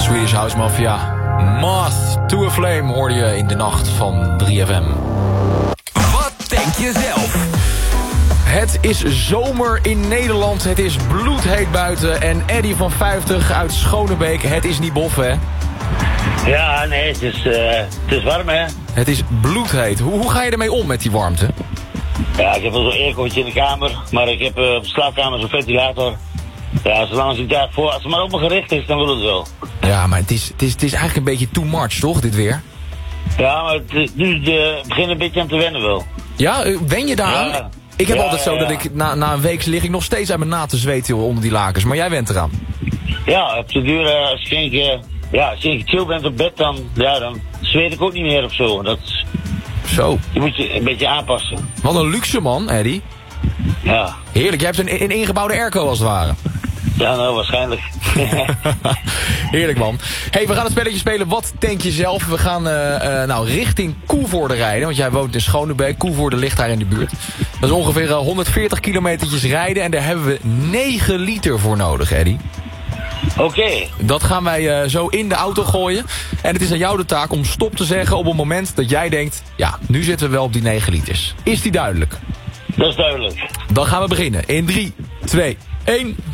Swedish House Mafia. Moth to a Flame hoorde je in de nacht van 3FM. Wat denk je zelf? Het is zomer in Nederland, het is bloedheet buiten. En Eddy van 50 uit Schonebeek, het is niet bof, hè? Ja, nee, het is warm, hè? Het is bloedheet. Hoe ga je ermee om met die warmte? Ja, ik heb wel zo'n aircootje in de kamer, maar ik heb op de slaapkamer zo'n ventilator. Ja, zolang als ik daarvoor, als het maar op me gericht is, dan wil het wel. Ja, maar het is eigenlijk een beetje too much, toch, dit weer? Ja, maar nu begin een beetje aan te wennen wel. Ja, wen je daaraan? Ja. Ik heb Ja, altijd zo dat ik na een week lig ik nog steeds uit mijn na te zweten onder die lakens. Maar jij went eraan. Ja, op de duur, als je een keer chill bent op bed, dan zweet ik ook niet meer of zo. Zo. Je moet je een beetje aanpassen. Wat een luxe man, Eddy. Ja. Heerlijk, jij hebt een ingebouwde airco als het ware. Ja, nou, waarschijnlijk. Heerlijk man. Hey, we gaan het spelletje spelen. Wat denk je zelf? We gaan richting Koevoorde rijden. Want jij woont in Schonebeek. Koevoorde ligt daar in de buurt. Dat is ongeveer 140 kilometertjes rijden. En daar hebben we 9 liter voor nodig, Eddy. Oké. Dat gaan wij zo in de auto gooien. En het is aan jou de taak om stop te zeggen op het moment dat jij denkt... ja, nu zitten we wel op die 9 liters. Is die duidelijk? Dat is duidelijk. Dan gaan we beginnen. In 3, 2, 1...